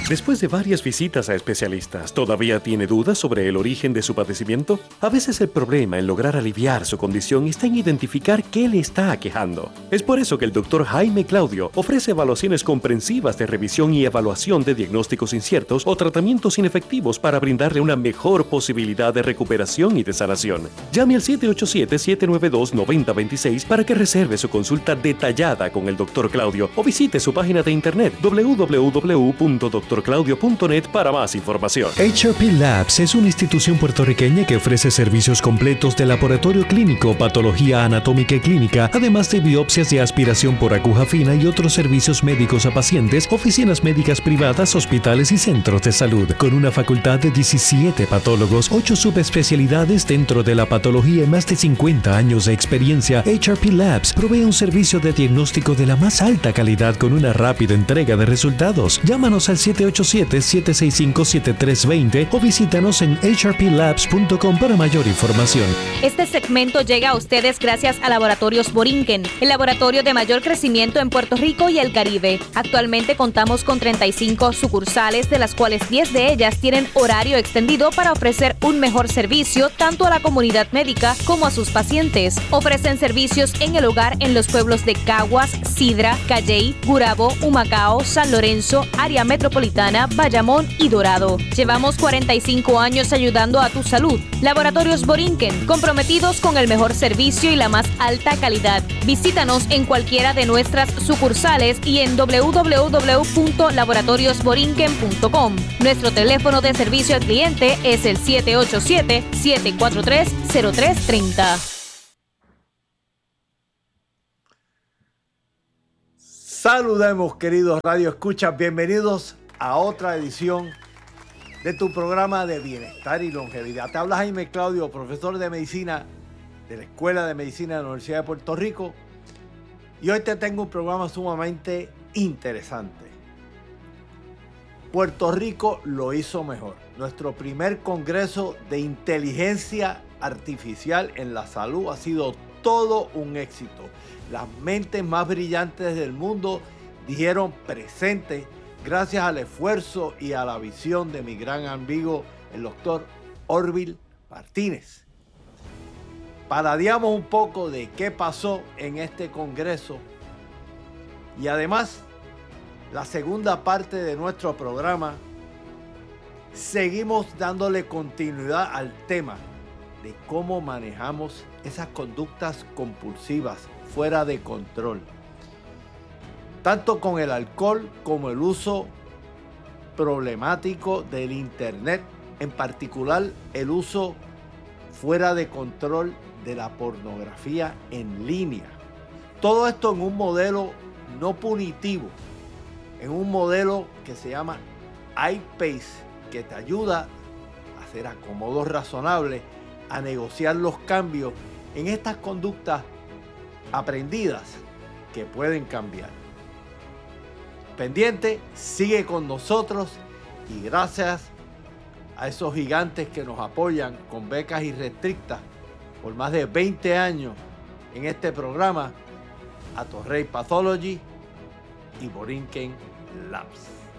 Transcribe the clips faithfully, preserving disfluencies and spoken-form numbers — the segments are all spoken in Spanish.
Después de varias visitas a especialistas, ¿todavía tiene dudas sobre el origen de su padecimiento? A veces el problema en lograr aliviar su condición está en identificar qué le está aquejando. Es por eso que el doctor Jaime Claudio ofrece evaluaciones comprensivas de revisión y evaluación de diagnósticos inciertos o tratamientos inefectivos para brindarle una mejor posibilidad de recuperación y de sanación. Llame al siete ocho siete, siete nueve dos, nueve cero dos seis para que reserve su consulta detallada con el doctor Claudio o visite su página de internet doble u doble u doble u punto doctor claudio punto net para más información. H R P Labs es una institución puertorriqueña que ofrece servicios completos de laboratorio clínico, patología anatómica y clínica, además de biopsias de aspiración por aguja fina y otros servicios médicos a pacientes, oficinas médicas privadas, hospitales y centros de salud. Con una facultad de diecisiete patólogos, ocho subespecialidades dentro de la patología y más de cincuenta años de experiencia, H R P Labs provee un servicio de diagnóstico de la más alta calidad con una rápida entrega de resultados. Llámanos al siete ocho siete, siete seis cinco, siete tres dos cero o visítanos en h r p labs punto com para mayor información. Este segmento llega a ustedes gracias a Laboratorios Borinquen, el laboratorio de mayor crecimiento en Puerto Rico y el Caribe. Actualmente contamos con treinta y cinco sucursales, de las cuales diez de ellas tienen horario extendido para ofrecer un mejor servicio tanto a la comunidad médica como a sus pacientes. Ofrecen servicios en el hogar en los pueblos de Caguas, Sidra, Calley, Gurabo, Humacao, San Lorenzo, área metropolitana, Bayamón y Dorado. Llevamos cuarenta y cinco años ayudando a tu salud. Laboratorios Borinquen, comprometidos con el mejor servicio y la más alta calidad. Visítanos en cualquiera de nuestras sucursales y en doble u doble u doble u punto laboratorios borinquen punto com. Nuestro teléfono de servicio al cliente es el siete ocho siete, siete cuatro tres, cero tres tres cero. Saludemos, queridos Radio Escuchas, bienvenidos a otra edición de tu programa de bienestar y longevidad. Te habla Jaime Claudio, profesor de medicina de la Escuela de Medicina de la Universidad de Puerto Rico, y hoy te tengo un programa sumamente interesante. Puerto Rico lo hizo mejor. Nuestro primer congreso de inteligencia artificial en la salud ha sido todo un éxito. Las mentes más brillantes del mundo dijeron presente gracias al esfuerzo y a la visión de mi gran amigo, el doctor Orville Martínez. Paladeamos un poco de qué pasó en este congreso y además, la segunda parte de nuestro programa, seguimos dándole continuidad al tema de cómo manejamos esas conductas compulsivas fuera de control, tanto con el alcohol como el uso problemático del internet, en particular el uso fuera de control de la pornografía en línea. Todo esto en un modelo no punitivo, en un modelo que se llama I-PACE, que te ayuda a hacer acomodos razonables, a negociar los cambios en estas conductas aprendidas que pueden cambiar. Pendiente, sigue con nosotros y gracias a esos gigantes que nos apoyan con becas irrestrictas por más de veinte años en este programa, a Torrey Pathology y Borinquen Labs.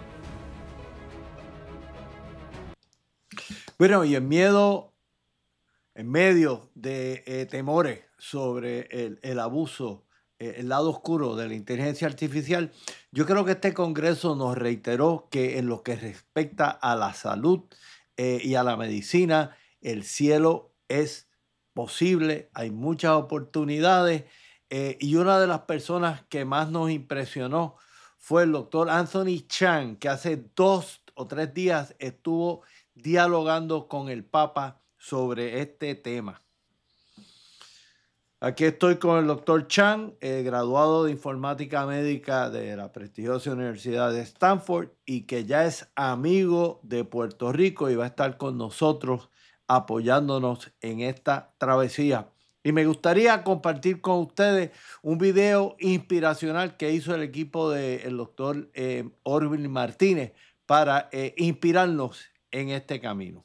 Bueno, y en miedo, en medio de eh, temores sobre el, el abuso, eh, el lado oscuro de la inteligencia artificial, yo creo que este congreso nos reiteró que en lo que respecta a la salud eh, y a la medicina, el cielo es posible, hay muchas oportunidades, eh, y una de las personas que más nos impresionó fue el doctor Anthony Chan, que hace dos o tres días estuvo dialogando con el Papa sobre este tema. Aquí estoy con el doctor Chan, eh, graduado de informática médica de la prestigiosa Universidad de Stanford y que ya es amigo de Puerto Rico y va a estar con nosotros apoyándonos en esta travesía. Y me gustaría compartir con ustedes un video inspiracional que hizo el equipo del doctor eh, Orville Martínez para eh, inspirarnos en este camino.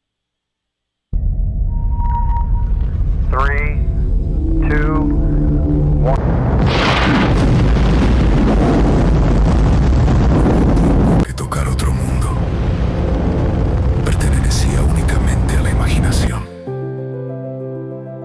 Three, two,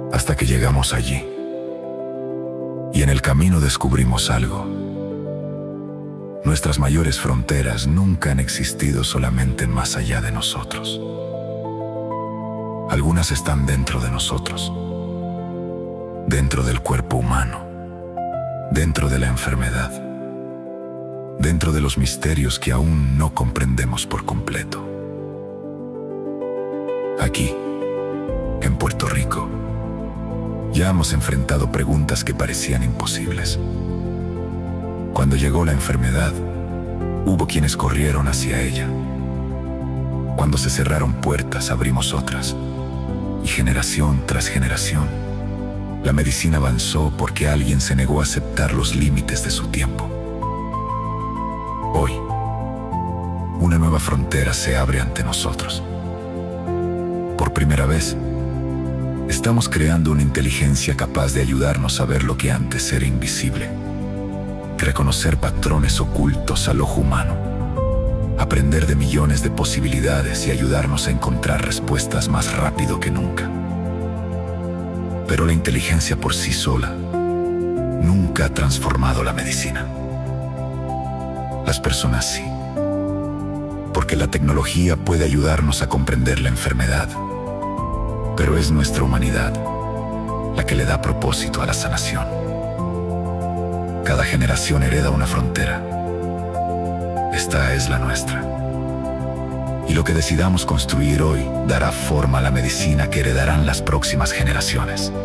Hasta que llegamos allí. Y en el camino descubrimos algo. Nuestras mayores fronteras nunca han existido solamente más allá de nosotros. Algunas están dentro de nosotros, dentro del cuerpo humano, dentro de la enfermedad, dentro de los misterios que aún no comprendemos por completo. Aquí, en Puerto Rico, ya hemos enfrentado preguntas que parecían imposibles. Cuando llegó la enfermedad, hubo quienes corrieron hacia ella. Cuando se cerraron puertas, abrimos otras. Y generación tras generación, la medicina avanzó porque alguien se negó a aceptar los límites de su tiempo. Hoy, una nueva frontera se abre ante nosotros. Por primera vez, estamos creando una inteligencia capaz de ayudarnos a ver lo que antes era invisible, reconocer patrones ocultos al ojo humano, aprender de millones de posibilidades y ayudarnos a encontrar respuestas más rápido que nunca. Pero la inteligencia por sí sola nunca ha transformado la medicina. Las personas sí, porque la tecnología puede ayudarnos a comprender la enfermedad, pero es nuestra humanidad la que le da propósito a la sanación. Cada generación hereda una frontera. Esta es la nuestra. Y lo que decidamos construir hoy dará forma a la medicina que heredarán las próximas generaciones.